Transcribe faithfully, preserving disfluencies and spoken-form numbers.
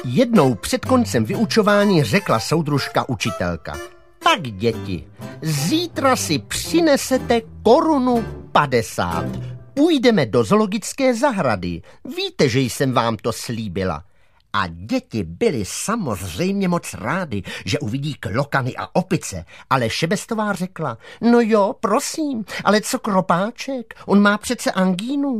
Jednou před koncem vyučování řekla soudružka učitelka. Tak děti, zítra si přinesete korunu padesát. Půjdeme do zoologické zahrady. Víte, že jsem vám to slíbila. A děti byly samozřejmě moc rády, že uvidí klokany a opice, ale Šebestová řekla, no jo, prosím, ale co Kropáček, on má přece angínu.